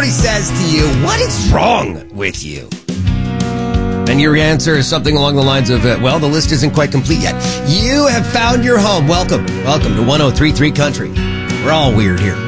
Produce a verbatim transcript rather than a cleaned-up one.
somebody says to you, what is wrong with you? And your answer is something along the lines of, uh, well, the list isn't quite complete yet. You have found your home. Welcome. Welcome to one oh three point three Country. We're all weird here.